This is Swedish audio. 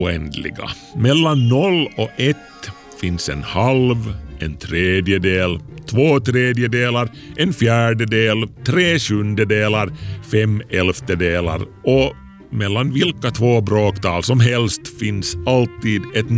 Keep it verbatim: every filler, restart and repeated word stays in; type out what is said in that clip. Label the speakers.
Speaker 1: oändliga. Mellan noll och ett finns en halv, en tredjedel, två tredjedelar, en fjärdedel, tre sjundedelar, fem elftedelar och mellan vilka två bråktal som helst finns alltid ett